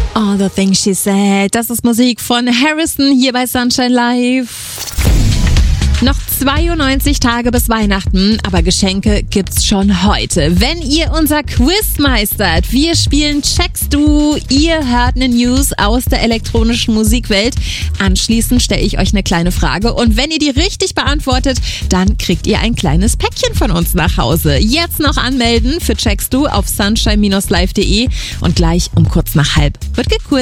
All the things she said. Das ist Musik von Harrison hier bei Sunshine Live. Noch 92 Tage bis Weihnachten, aber Geschenke gibt's schon heute. Wenn ihr unser Quiz meistert, wir spielen Checkst du, ihr hört eine News aus der elektronischen Musikwelt. Anschließend stelle ich euch eine kleine Frage und wenn ihr die richtig beantwortet, dann kriegt ihr ein kleines Päckchen von uns nach Hause. Jetzt noch anmelden für Checkst du auf sunshine-live.de und gleich um kurz nach halb wird gequizt.